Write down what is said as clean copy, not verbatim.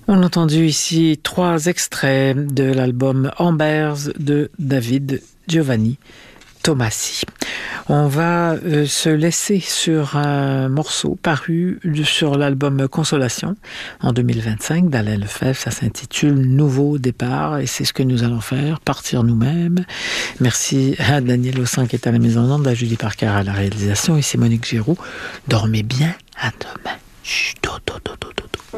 On a entendu ici 3 extraits de l'album Ambers de David Giovanni Tomasi. On va se laisser sur un morceau paru sur l'album Consolation en 2025 d'Alain Lefebvre. Ça s'intitule Nouveau départ et c'est ce que nous allons faire, partir nous-mêmes. Merci à Daniel Ossan qui est à la mise en onde, à Julie Parker à la réalisation. Ici Monique Giroux. Dormez bien, à demain. Chut, do, do, do.